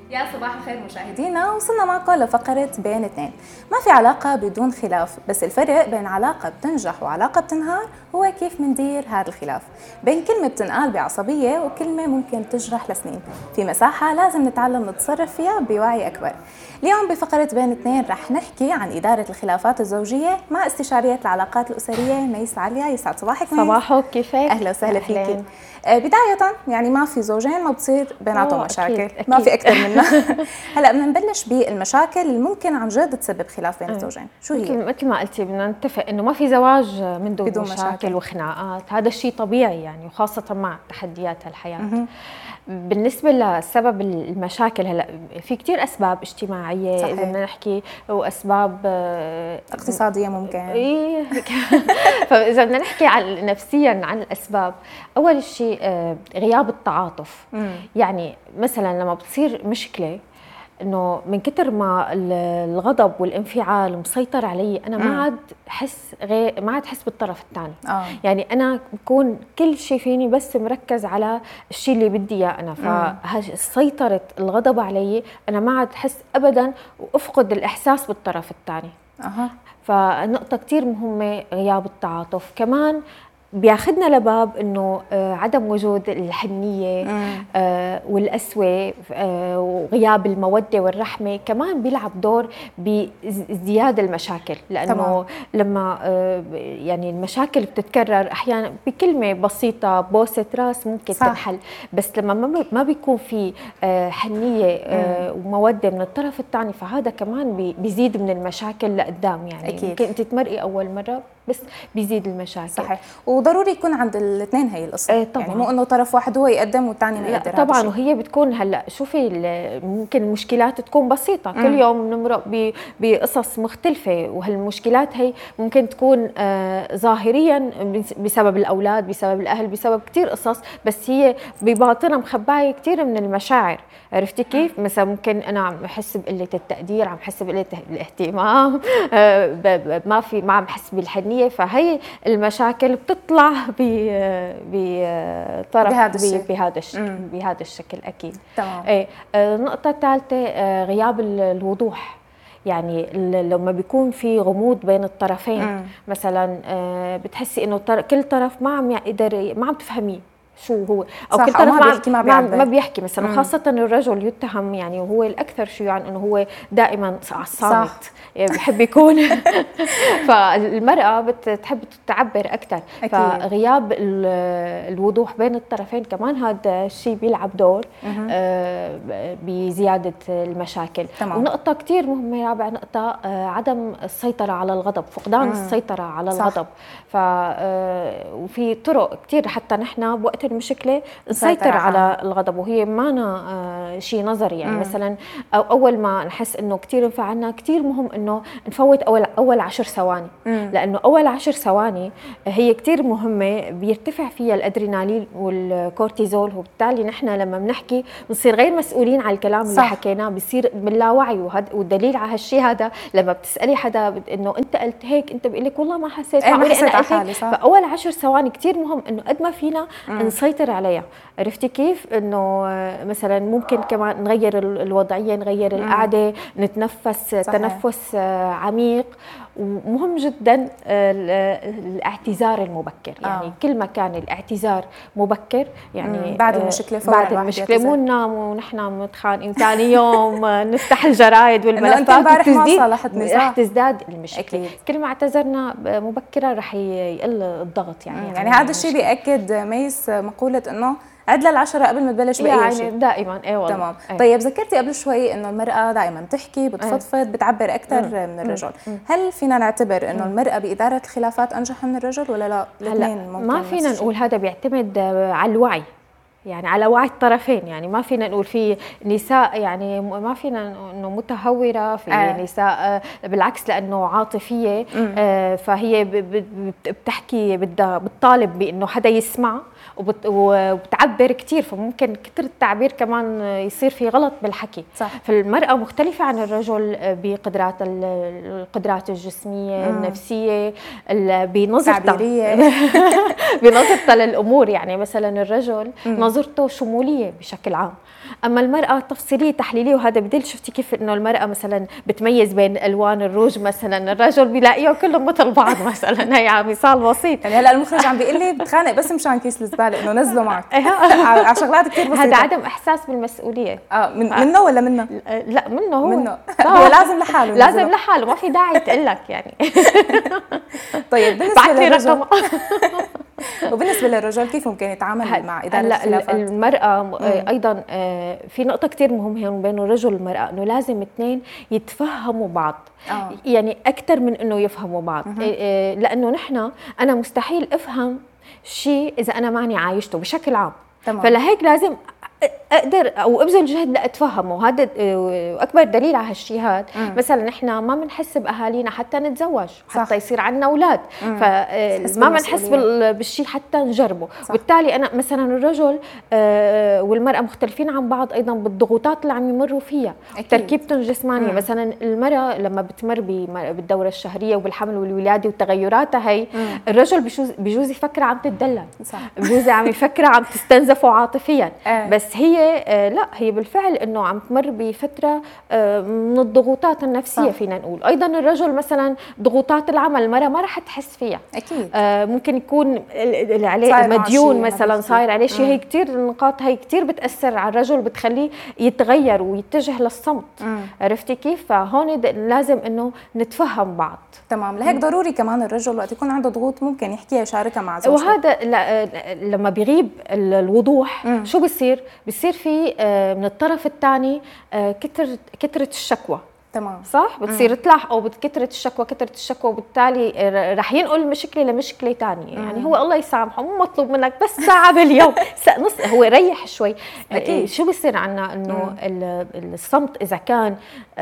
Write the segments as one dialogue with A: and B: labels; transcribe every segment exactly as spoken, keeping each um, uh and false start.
A: يا صباح الخير مشاهدينا، وصلنا معكم لفقرة بين اثنين. ما في علاقة بدون خلاف، بس الفرق بين علاقة بتنجح وعلاقة بتنهار هو كيف مندير هذا الخلاف. بين كلمة بتنقال بعصبية وكلمة ممكن تجرح لسنين، في مساحة لازم نتعلم نتصرف فيها بوعي أكبر. اليوم بفقرة بين اثنين رح نحكي عن إدارة الخلافات الزوجية مع استشارية العلاقات الأسرية ميس عليا. يسعد صباحك ميس.
B: صباحك، كيفك؟
A: أهلا وسهلا فيكي. بداية يعني ما في زوجين ما بتصير بيناتهم مشاكل، أكيد. أكيد. ما في أكثر منها. هلا بدنا نبلش بالمشاكل اللي ممكن عن جد تسبب خلاف بين الزوجين. شو هي؟
B: مثل ما قلتي بدنا نتفق انه ما في زواج من دون,
A: بدون
B: مشاكل,
A: مشاكل
B: وخناقات، هذا الشيء طبيعي يعني، وخاصة مع تحديات الحياة. م- بالنسبة لسبب المشاكل، هلا في كثير أسباب اجتماعية، صحيح. إذا بدنا نحكي وأسباب
A: اقتصادية ممكن.
B: إيه. فإذا بدنا نحكي عن نفسيا عن الأسباب، أول شيء غياب التعاطف. م. يعني مثلا لما بتصير مشكلة انه من كتر ما الغضب والانفعال مسيطر علي، انا ما عاد احس غير ما عاد احس بالطرف الثاني. آه. يعني انا بكون كل شيء فيني بس مركز على الشيء اللي بدي اياه انا، فسيطرت الغضب علي انا ما عاد احس ابدا وافقد الاحساس بالطرف الثاني. أه. فنقطه كثير مهمه غياب التعاطف. كمان بياخذنا لباب انه عدم وجود الحنيه آه والقسوه آه وغياب الموده والرحمه كمان بيلعب دور بازدياد المشاكل، لانه طبعا. لما آه يعني المشاكل بتتكرر احيانا بكلمه بسيطه، بوسه راس ممكن صح. تنحل، بس لما ما بيكون في آه حنيه آه وموده من الطرف الثاني، فهذا كمان بيزيد من المشاكل لقدام. يعني أكيد. ممكن انت تمرقي اول مره بس بيزيد المشاكل.
A: صحيح. وضروري يكون عند الاثنين هي القصه.
B: ايه طبعا.
A: يعني مو انه طرف واحد هو يقدم والثاني ما يقدر.
B: طبعا. وهي بتكون هلا شوفي ممكن المشكلات تكون بسيطه، م. كل يوم بنمرق بقصص مختلفه، وهالمشكلات هي ممكن تكون آه ظاهريا بسبب الاولاد، بسبب الاهل، بسبب كثير قصص، بس هي بباطنها مخبايه كثير من المشاعر. عرفتي كيف؟ مثلا ممكن انا عم بحس بقله التقدير، عم بحس بقله الاهتمام، آه ما في ما عم بحس بالحنيه، فهي المشاكل بتطلع بطرف بهذا الشيء بهذا الشكل بهذا الشكل اكيد.
A: تمام.
B: ايه. النقطه الثالثه غياب الوضوح. يعني لما بيكون في غموض بين الطرفين، مم. مثلا بتحسي انه كل طرف ما عم يقدر ما عم تفهميه شو هو، او كل طرف ما بيحكي ما, ما, ما بيحكي مثلا. مم. خاصه الرجل يتهم يعني، وهو الاكثر شيوعا انه هو دائما على الصامت، يعني بحب يكون. فالمراه بتحب تعبر اكثر، فغياب الوضوح بين الطرفين كمان هذا الشيء بيلعب دور آه بزياده المشاكل. تمام. ونقطه كثير مهمه رابع نقطه آه عدم السيطره على الغضب، فقدان مم. السيطره على صح. الغضب. ف آه وفي طرق كثير حتى نحن بوقت المشكله نسيطر على الغضب، وهي مانا آه شيء نظري. يعني مم. مثلا أو اول ما نحس انه كثير انفعلنا، كثير مهم انه نفوت اول اول عشر ثواني، لانه اول عشر ثواني هي كثير مهمه، بيرتفع فيها الادرينالين والكورتيزول، وبالتالي نحن لما بنحكي بنصير غير مسؤولين على الكلام صح. اللي حكيناه، بصير باللاوعي. والدليل على هالشيء هذا لما بتسالي حدا انه انت قلت هيك، انت بيقول لك والله ما حسيت،
A: ايه ما حسيت على حالي.
B: فاول عشر ثواني كثير مهم انه قد ما فينا مم. نسيطر عليها. عرفتي كيف؟ انه مثلا ممكن كمان نغير الوضعيه، نغير القعده، نتنفس صحيح. تنفس عميق. ومهم جدا الاعتذار المبكر، يعني آه. كل ما كان الاعتذار مبكر، يعني
A: مم. بعد المشكله
B: فورا، بعد المشكله مو ننام ونحن متخانقين ثاني يوم نفتح الجرايد والملفات
A: وتزداد
B: رح تزداد المشكله. أكيد. كل ما اعتذرنا مبكرا رح يقل الضغط. يعني
A: يعني, يعني هذا الشيء بياكد ميس مقوله انه عد للعشرة قبل ما تبلش بأي
B: يعني
A: شيء.
B: دائما. اي والله.
A: تمام. أي. طيب ذكرتي قبل شوي انه المرأة دائما بتحكي، بتفضفض، بتعبر اكثر من الرجل. مم. هل فينا نعتبر انه المرأة بإدارة الخلافات انجح من الرجل ولا لا؟ الاثنين ممكن.
B: ما فينا نقول، هذا بيعتمد على الوعي، يعني على وعي الطرفين. يعني ما فينا نقول في نساء يعني ما فينا انه متهوره، في آه. نساء بالعكس لانه عاطفيه آه فهي بتحكي بدها بتطالب بانه حدا يسمع وبت... وبتعبر كثير، فممكن كثر التعبير كمان يصير في غلط بالحكي.
A: صح.
B: فالمرأة مختلفة عن الرجل بقدرات القدرات الجسمية، مم. النفسية، بنظرتها بنظرتها للأمور. يعني مثلا الرجل مم. نظرته شمولية بشكل عام، أما المرأة تفصيلية تحليلية. وهذا بدل شفتي كيف إنه المرأة مثلا بتميز بين ألوان الروج، مثلا الرجل بيلاقيهم كلهم مثل بعض مثلا. هي مثال بسيط.
A: يعني هلا المخرج عم بيقول لي بتخانق بس مشان كيس الزبالة إنه نزله معك على شغلات كثير بسيطة.
B: هذا عدم إحساس بالمسؤولية.
A: اه من منه ولا منه؟
B: لا منه هو
A: منه هو لازم لحاله
B: لازم لحاله، ما في داعي تقول لك يعني.
A: طيب بالنسبة للرجل وبالنسبة للرجل كيف ممكن يتعامل مع إدارة الخلافات؟
B: المرأة مم. أيضا في نقطة كتير مهمة هون بين الرجل والمرأة، إنه لازم اثنين يتفهموا بعض. أوه. يعني أكثر من إنه يفهموا بعض. مم. لأنه نحن أنا مستحيل أفهم شيء إذا أنا ماني عايشته بشكل عام. تمام. فلهيك لازم اقدر او ابذل جهد لاتفهمه. هذا واكبر دليل على هالشيء هذا مثلا نحن ما بنحس باهالينا حتى نتزوج، حتى صح. يصير عندنا اولاد، فما بنحس بالشيء حتى نجربه. وبالتالي انا مثلا الرجل والمراه مختلفين عن بعض ايضا بالضغوطات اللي عم يمروا فيها، تركيبتهم الجسمانيه. مم. مثلا المراه لما بتمر بالدوره الشهريه وبالحمل والولاده وتغيراتها هي، مم. الرجل بجوز بجوز يفكر عم تتدلل، بجوز عم يفكر عم تستنزفه عاطفيا. آه. بس هي آه لا هي بالفعل انه عم تمر بفتره آه من الضغوطات النفسيه. صح. فينا نقول ايضا الرجل مثلا ضغوطات العمل المراه ما رح تحس فيها اكيد. آه ممكن يكون عليه مديون مثلا، صاير عليه شيء. هي كثير النقاط هي كثير بتاثر على الرجل، بتخليه يتغير ويتجه للصمت. مم. عرفتي كيف؟ فهون لازم انه نتفهم بعض.
A: تمام. لهيك ضروري كمان الرجل وقت يكون عنده ضغوط ممكن يحكيها يشاركها مع زوجته.
B: وهذا لما بيغيب الوضوح مم. شو بصير؟ بصير في من الطرف الثاني كثرة كثرة الشكوى. تمام. صح؟ بتصير تلاحقوا بكثرة الشكوى كثرة الشكوى، وبالتالي رح ينقل المشكلة لمشكلة ثانية. يعني هو الله يسامحه مو مطلوب منك بس ساعة باليوم نص، هو ريح شوي. أكيد. شو بصير عنا انه الصمت اذا كان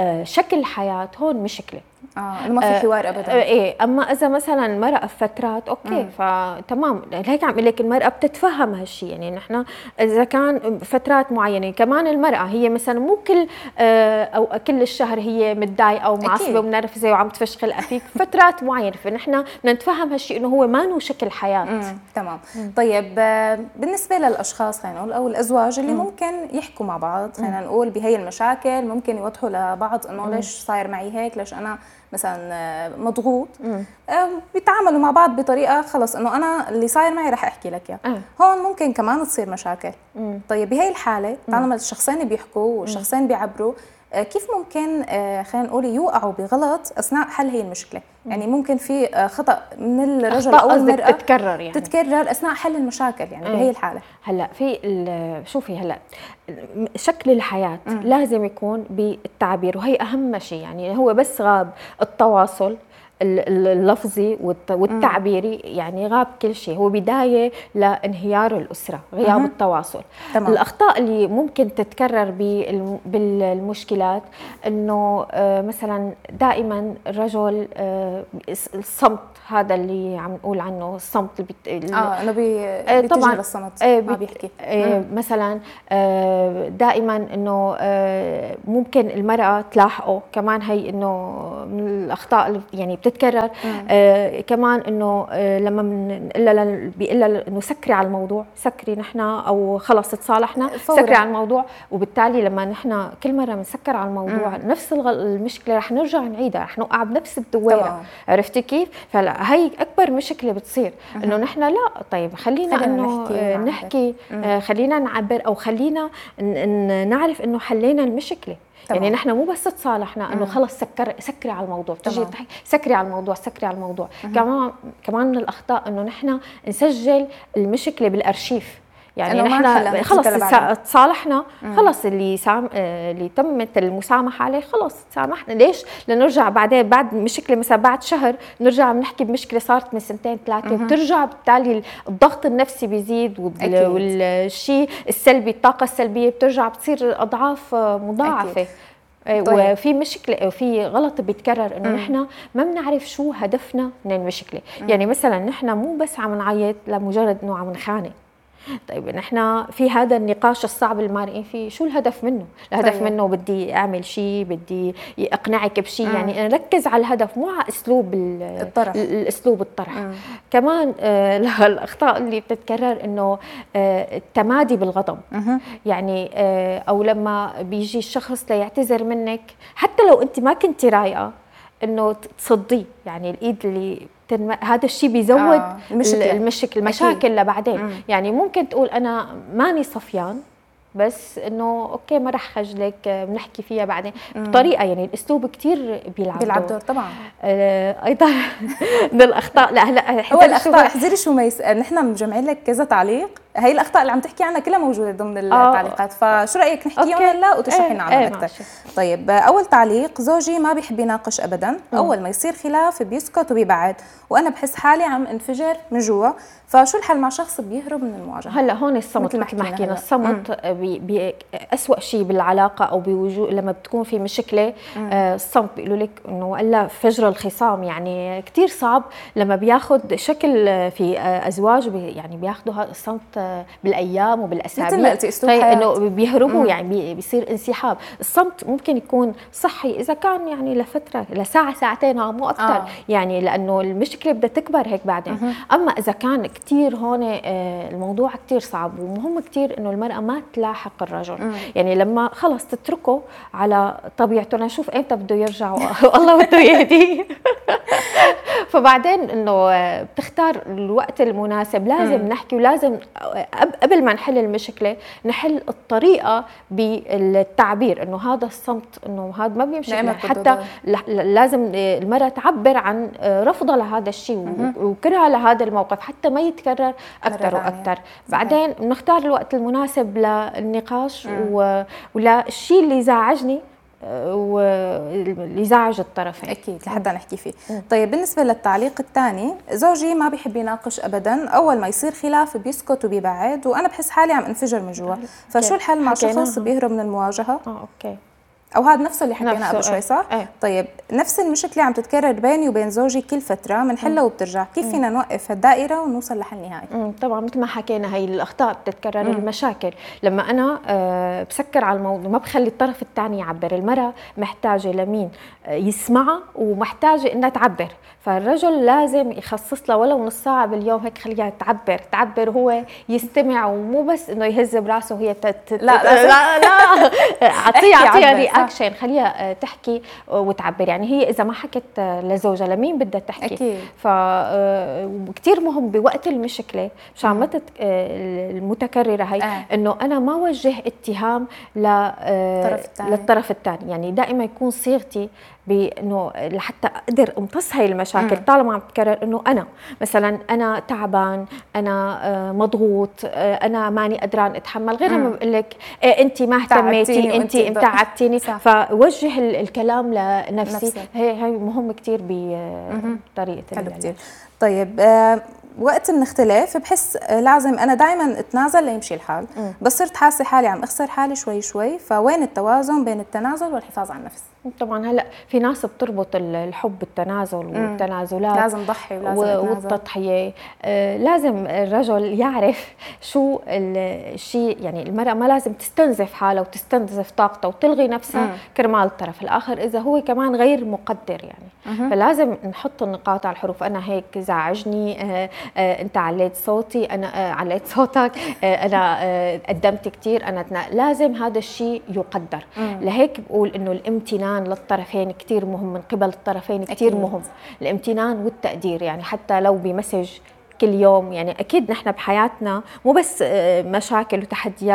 B: شكل حياة هون مشكلة.
A: اه ما في حوار ابدا.
B: آه ايه. اما اذا مثلا المراه فترات اوكي مم. فتمام. هيك عم اقول لك المراه بتتفهم هالشيء. يعني نحن اذا كان فترات معينه، كمان المراه هي مثلا مو كل آه او كل الشهر هي متضايقه ومعصبه ومنرفزه وعم تفشخل فيك، فترات معينه. فنحن بدنا نتفهم هالشيء انه هو ما له شكل حياه.
A: مم. تمام. مم. طيب آه بالنسبه للاشخاص خلينا نقول او الازواج اللي مم. ممكن يحكوا مع بعض، خلينا نقول بهي المشاكل، ممكن يوضحوا لبعض انه ليش صاير معي هيك، ليش انا مثلا مضغوط، بيتعاملوا مع بعض بطريقه خلص انه انا اللي صاير معي رح احكي لك اياه. أه. هون ممكن كمان تصير مشاكل. مم. طيب بهي الحاله طالما الشخصين بيحكوا والشخصين بيعبروا، كيف ممكن خلينا نقول يوقعوا بغلط اثناء حل هي المشكله؟ يعني ممكن في خطا من الرجل او المراه
B: تتكرر يعني
A: تتكرر اثناء حل المشاكل يعني بهي الحاله.
B: هلا في شوفي هلا شكل الحياه مم. لازم يكون بالتعبير، وهي اهم شيء. يعني هو بس غاب التواصل اللفظي والتعبيري، يعني غاب كل شيء. هو بداية لانهيار الأسرة، غياب مم. التواصل. تمام. الأخطاء اللي ممكن تتكرر بالمشكلات إنه مثلا دائما الرجل الصمت، هذا اللي عم نقول عنه الصمت اللي
A: اه انه بي بيتجه للصمت، ما بيحكي.
B: مثلا دائما انه ممكن المرأة تلاحقه كمان، هي انه من الأخطاء اللي يعني بتتكرر. آه كمان انه آه لما بنقول بيقول انه سكري على الموضوع، سكري نحن او خلص تصالحنا، سكري على الموضوع. وبالتالي لما نحن كل مره بنسكر على الموضوع مم. نفس المشكله رح نرجع نعيدها، رح نوقع بنفس الدويره. عرفتي كيف؟ فلا هي اكبر مشكله بتصير انه نحن لا طيب خلينا انه نحكي, نحكي آه خلينا نعبر، او خلينا نعرف انه حلينا المشكله. يعني نحن مو بس تصالحنا انه خلص سكر سكري على الموضوع، بتجي سكري على الموضوع سكري على الموضوع. كمان كمان من الاخطاء انه نحن نسجل المشكله بالارشيف. يعني نحن خلص تصالحنا، خلص اللي سام... اللي تمت المسامحه عليه خلص تسامحنا. ليش؟ لنرجع بعدين بعد مشكله مثلا بعد شهر نرجع بنحكي بمشكله صارت من سنتين ثلاثه، وبترجع بالتالي الضغط النفسي بيزيد وال... والشيء السلبي، الطاقه السلبيه بترجع بتصير اضعاف مضاعفه. طيب. وفي مشكله وفي غلط بيتكرر انه نحن ما بنعرف شو هدفنا من المشكله. مم. يعني مثلا نحن مو بس عم نعيط لمجرد انه عم نخانق، طيب نحن في هذا النقاش الصعب اللي مارقين فيه، شو الهدف منه؟ الهدف طيب. منه بدي اعمل شيء، بدي اقنعك بشيء، يعني نركز على الهدف مو على اسلوب
A: الطرح.
B: الاسلوب الطرح. مم. كمان آه الاخطاء اللي بتتكرر انه آه التمادي بالغضب. مم. يعني آه او لما بيجي الشخص ليعتذر منك حتى لو انت ما كنتي رايقه انه تصديه، يعني الايد اللي تنم... هذا الشيء بيزود آه. المشكلة. المشكل المشاكل لبعدين. مم. يعني ممكن تقول انا ماني صفيان بس انه اوكي ما رح خجلك، بنحكي فيها بعدين مم. بطريقه، يعني الاسلوب كثير بيلعب
A: بيلعب دور طبعا.
B: آه ايضا من الاخطاء، لا هلا
A: هو الاخطاء احذري شو ما يسال، نحن مجمعين لك كذا تعليق، هي الاخطاء اللي عم تحكي عنها كلها موجوده ضمن التعليقات، فشو رايك نحكيهم هلا وتشرحي لنا عنهم
B: ايه
A: اكثر؟ طيب اول تعليق، زوجي ما بيحب يناقش ابدا، مم. اول ما يصير خلاف بيسكت وبيبعد، وانا بحس حالي عم انفجر من جوا، فشو الحل مع شخص بيهرب من المواجهه؟
B: هلا هون الصمت مثل ما حكينا، الصمت بي بي اسوء شيء بالعلاقه او بوجود لما بتكون في مشكله. آه الصمت بيقولوا لك انه الا فجر الخصام، يعني كثير صعب لما بياخذ شكل في آه ازواج بي يعني بياخذوا هذا الصمت آه بالايام وبالاسابيع،
A: مثل ما قلتي اسلوب حياه،
B: انه بيهربوا. مم. يعني بي بيصير انسحاب. الصمت ممكن يكون صحي اذا كان يعني لفتره لساعه ساعتين مو اكثر. آه. يعني لانه المشكله بدها تكبر هيك بعدين. مم. اما اذا كان كثير هون آه الموضوع كثير صعب، ومهم كثير انه المراه ما تلاحق الرجل. مم. يعني لما خلص تتركه على طبيعته، انا اشوف امتى بده يرجع والله بده يهديه. فبعدين انه بتختار الوقت المناسب، لازم مم. نحكي، ولازم قبل ما نحل المشكله نحل الطريقه بالتعبير، انه هذا الصمت انه هذا ما بيمشي، حتى لازم المراه تعبر عن رفضها لهذا الشيء وكرهها لهذا الموقف حتى ما يتكرر اكثر واكثر. بعدين بنختار الوقت المناسب للنقاش وللشيء اللي يزعجني واللي يزعج الطرفين
A: اكيد لحتى نحكي فيه. مم. طيب بالنسبه للتعليق الثاني، زوجي ما بيحب يناقش ابدا، اول ما يصير خلاف بيسكت وبيبعد، وانا بحس حالي عم انفجر من جوا، فشو الحل مع شخص بيهرب من المواجهه؟
B: اه اوكي،
A: او هذا نفسه اللي حكينا قبل شوي صح؟ ايه. طيب نفس المشكله عم تتكرر بيني وبين زوجي كل فتره، بنحلها وبترجع، كيف فينا نوقف هالدائره ونوصل لحل نهائي؟
B: امم طبعا مثل ما حكينا هي الاخطاء بتتكرر. مم. المشاكل لما انا أه بسكر على الموضوع، ما بخلي الطرف الثاني يعبر. المراه محتاجه لمين يسمعها ومحتاجه انها تعبر، فالرجل لازم يخصص له ولو نص ساعه باليوم هيك خليها تعبر تعبر هو يستمع، ومو بس انه يهز براسه وهي بتت...
A: لا
B: لا لا, لا. اعطيها اعطيها رياكشن، خليها تحكي وتعبر. يعني هي اذا ما حكت لزوجها لمين بدها تحكي؟
A: اكيد.
B: فكثير مهم بوقت المشكله مشان ما المتكرره هي آه. انه انا ما وجه اتهام للطرف الثاني، يعني دائما يكون صيغتي بانه لحتى اقدر امتص هاي المشاكل. مم. طالما عم تكرر انه انا مثلا انا تعبان، انا مضغوط، انا ماني قدران اتحمل، غير ما بقول لك انت ما اهتميتي، انت تعبتيني، فوجه الكلام لنفسي. هي هي مهم كثير بطريقه
A: حلو كثير. طيب آه وقت بنختلف بحس لازم انا دائما اتنازل ليمشي الحال، مم. بس صرت حاسه حالي عم اخسر حالي شوي شوي، فوين التوازن بين التنازل والحفاظ على النفس؟
B: طبعا هلا في ناس بتربط الحب بالتنازل والتنازلات،
A: لازم ضحي ولازم
B: والتضحيه. آه لازم الرجل يعرف شو الشيء، يعني المراه ما لازم تستنزف حالها وتستنزف طاقتها وتلغي نفسها كرمال الطرف الاخر اذا هو كمان غير مقدر. يعني مم. فلازم نحط النقاط على الحروف، انا هيك زعجني، آه آه انت عليت صوتي، انا آه عليت صوتك، آه انا آه قدمت كثير، انا لازم هذا الشيء يقدر. مم. لهيك بقول انه الامتنان للطرفين كثير مهم، من قبل الطرفين كثير مهم الامتنان والتقدير. يعني حتى لو بمسج كل يوم، يعني اكيد نحن بحياتنا مو بس مشاكل وتحديات